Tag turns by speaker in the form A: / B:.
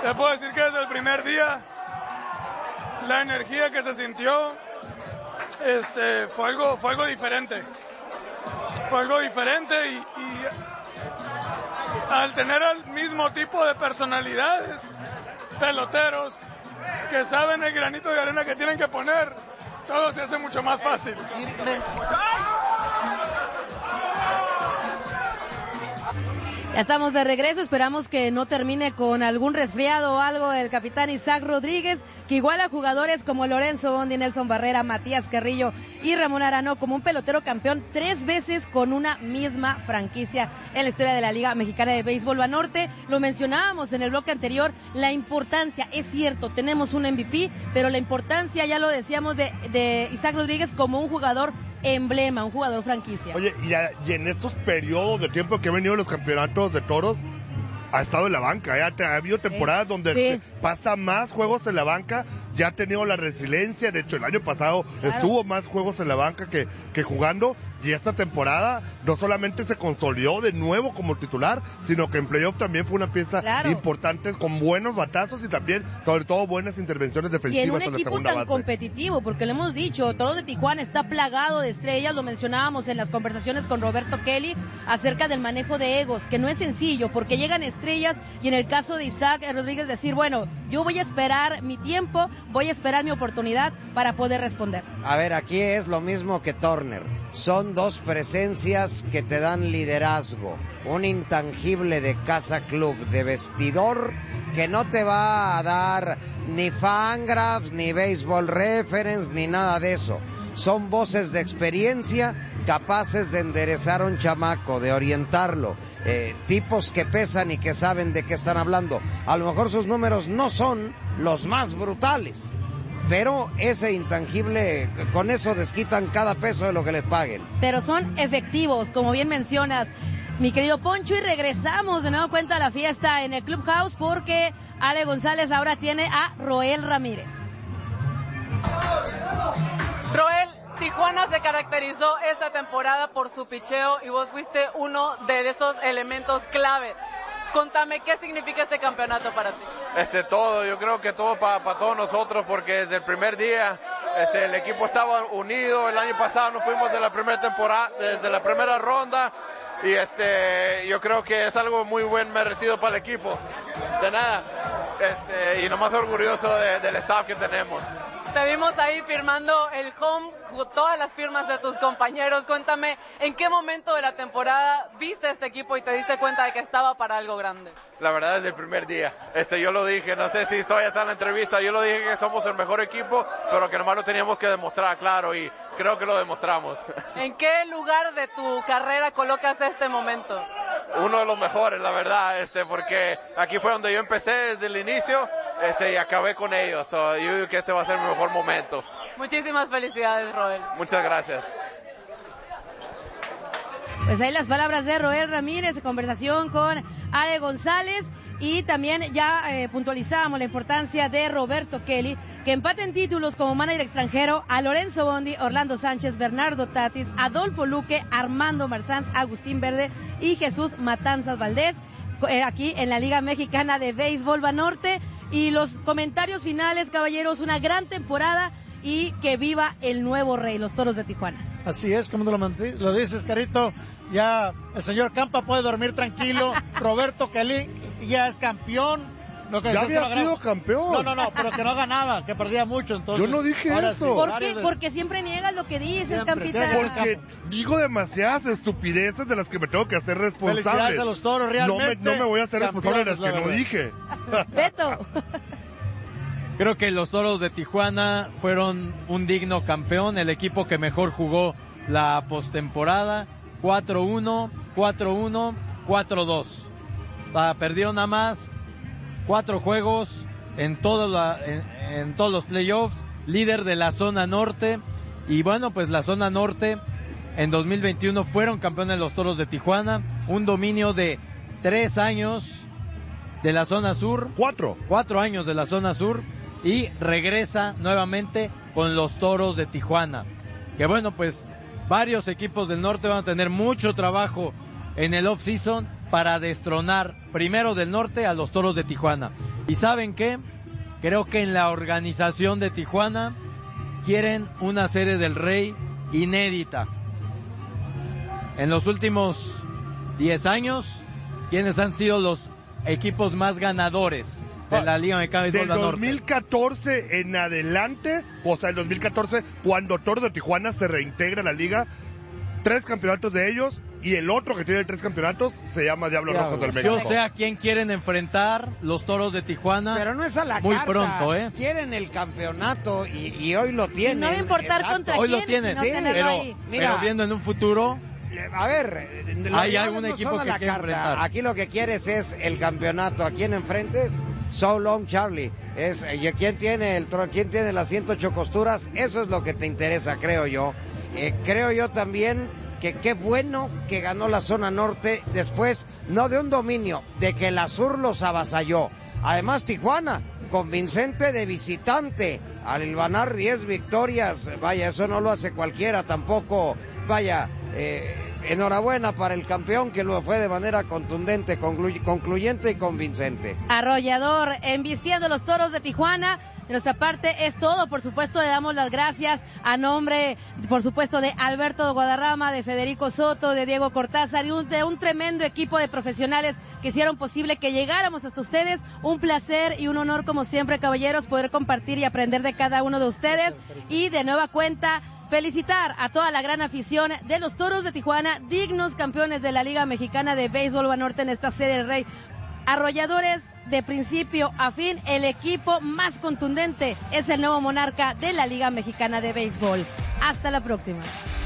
A: Te puedo decir que desde el primer día, la energía que se sintió, fue algo diferente. Fue algo diferente y al tener el mismo tipo de personalidades, peloteros, que saben el granito de arena que tienen que poner, todo se hace mucho más fácil.
B: Ya estamos de regreso, esperamos que no termine con algún resfriado o algo el capitán Isaac Rodríguez, que igual a jugadores como Lorenzo Bondi, Nelson Barrera, Matías Carrillo y Ramón Arano como un pelotero campeón 3 veces con una misma franquicia en la historia de la Liga Mexicana de Béisbol Banorte. Lo mencionábamos en el bloque anterior, la importancia, es cierto, tenemos un MVP, pero la importancia, ya lo decíamos, de Isaac Rodríguez como un jugador emblema, un jugador franquicia.
C: Oye, y en estos periodos de tiempo que han venido los campeonatos de toros, ha estado en la banca, ha habido temporadas donde pasa más juegos en la banca, ya ha tenido la resiliencia, de hecho el año pasado estuvo más juegos en la banca que jugando, y esta temporada no solamente se consolidó de nuevo como titular, sino que en playoff también fue una pieza importante, con buenos batazos y también, sobre todo, buenas intervenciones defensivas en la segunda base.
B: Y en un equipo tan competitivo, porque lo hemos dicho, Toros de Tijuana está plagado de estrellas, lo mencionábamos en las conversaciones con Roberto Kelly acerca del manejo de egos, que no es sencillo, porque llegan estrellas, y en el caso de Isaac Rodríguez decir, bueno, yo voy a esperar mi tiempo, voy a esperar mi oportunidad para poder responder.
D: A ver, aquí es lo mismo que Turner. Son 2 presencias que te dan liderazgo. Un intangible de casa club, de vestidor, que no te va a dar ni Fangraphs, ni Baseball Reference, ni nada de eso. Son voces de experiencia capaces de enderezar a un chamaco, de orientarlo. Tipos que pesan y que saben de qué están hablando. A lo mejor sus números no son los más brutales, pero ese intangible, con eso desquitan cada peso de lo que les paguen.
B: Pero son efectivos, como bien mencionas, mi querido Poncho, y regresamos de nuevo cuenta a la fiesta en el Clubhouse, porque Ale González ahora tiene a Roel Ramírez.
E: Roel, Tijuana se caracterizó esta temporada por su picheo y vos fuiste uno de esos elementos clave. Contame, ¿qué significa este campeonato para ti?
F: Todo, yo creo que todo para todos nosotros, porque desde el primer día el equipo estaba unido. El año pasado nos fuimos de la primera temporada, desde la primera ronda, y yo creo que es algo muy buen merecido para el equipo. De nada, y lo más orgulloso del staff que tenemos.
E: Te vimos ahí firmando el home, todas las firmas de tus compañeros. Cuéntame, ¿en qué momento de la temporada viste este equipo y te diste cuenta de que estaba para algo grande?
F: La verdad, desde el primer día. Yo lo dije, no sé si todavía está en la entrevista, yo lo dije que somos el mejor equipo, pero que nomás lo teníamos que demostrar, claro, y creo que lo demostramos.
E: ¿En qué lugar de tu carrera colocas este momento?
F: Uno de los mejores, la verdad, porque aquí fue donde yo empecé desde el inicio, y acabé con ellos. Yo digo que este va a ser mi mejor momento.
E: Muchísimas felicidades, Roel.
F: Muchas gracias.
B: Pues ahí las palabras de Roel Ramírez, conversación con Ale González, y también ya puntualizábamos la importancia de Roberto Kelly, que empata en títulos como manager extranjero a Lorenzo Bondi, Orlando Sánchez, Bernardo Tatis, Adolfo Luque, Armando Marzán, Agustín Verde y Jesús Matanzas Valdés, aquí en la Liga Mexicana de Béisbol Banorte. Y los comentarios finales, caballeros, una gran temporada y que viva el nuevo rey, los Toros de Tijuana.
G: Así es, como lo dices, Carito, ya el señor Campa puede dormir tranquilo. Roberto Kelly ya es campeón.
C: Ya había sido campeón.
G: No, pero que no ganaba, que perdía mucho. Entonces,
C: yo no dije eso.
B: Sí, ¿por qué? Porque siempre niegas lo que dices, Campita.
C: Porque digo demasiadas estupideces de las que me tengo que hacer responsable.
G: Felicidades a los Toros, realmente.
C: No me voy a hacer responsable de las que no dije.
B: Beto.
H: Creo que los Toros de Tijuana fueron un digno campeón, el equipo que mejor jugó la postemporada. 4-1, 4-1, 4-2. Perdió nada más 4 juegos en todos los playoffs, líder de la zona norte. Y bueno, pues la zona norte en 2021 fueron campeones los Toros de Tijuana, un dominio de 3 años de la zona sur, 4 años de la zona sur, y regresa nuevamente con los Toros de Tijuana. Que bueno, pues varios equipos del norte van a tener mucho trabajo en el off-season, para destronar primero del norte a los Toros de Tijuana. ¿Y saben qué? Creo que en la organización de Tijuana quieren una Serie del Rey inédita. En los últimos 10 años, ¿quiénes han sido los equipos más ganadores de la Liga Mexicana de Béisbol del Norte?
C: Del 2014 en adelante, o sea, el 2014, cuando Toros de Tijuana se reintegra a la liga, 3 campeonatos de ellos, y el otro que tiene 3 campeonatos se llama Diablos Rojos del México.
H: Yo sé a quién quieren enfrentar los Toros de Tijuana.
D: Pero no es a la
H: muy
D: carta.
H: Pronto,
D: Quieren el campeonato y hoy lo tienen.
B: Y no va a importar
D: Exacto.
B: contra
H: hoy
B: quién,
H: lo tienen,
B: sino tenerlo ahí.
H: pero viendo en un futuro,
D: a ver,
H: hay algún equipo que quiere enfrentar.
D: Aquí lo que quieres es el campeonato. ¿A quién enfrentes? So long, Charlie. ¿Quién tiene las 108 costuras? Eso es lo que te interesa, creo yo. Creo yo también que qué bueno que ganó la zona norte después, no de un dominio, de que el Azur los avasalló. Además, Tijuana, convincente de visitante, al hilvanar 10 victorias, vaya, eso no lo hace cualquiera tampoco, vaya, enhorabuena para el campeón que lo fue de manera contundente, concluyente y convincente.
B: Arrollador, embistiendo los Toros de Tijuana. De nuestra parte es todo, por supuesto le damos las gracias a nombre, por supuesto, de Alberto Guadarrama, de Federico Soto, de Diego Cortázar y de un tremendo equipo de profesionales que hicieron posible que llegáramos hasta ustedes. Un placer y un honor, como siempre, caballeros, poder compartir y aprender de cada uno de ustedes. Y de nueva cuenta, felicitar a toda la gran afición de los Toros de Tijuana, dignos campeones de la Liga Mexicana de Béisbol Banorte en esta Serie del Rey. Arrolladores, de principio a fin, el equipo más contundente es el nuevo monarca de la Liga Mexicana de Béisbol. Hasta la próxima.